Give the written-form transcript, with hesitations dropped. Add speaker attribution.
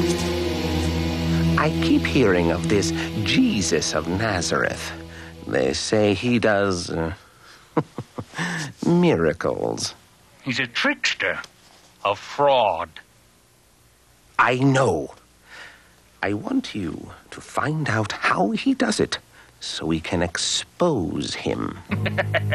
Speaker 1: I keep hearing of this Jesus of Nazareth. They say he does miracles.
Speaker 2: He's a trickster, a fraud.
Speaker 1: I know. I want you to find out how he does it so we can expose him.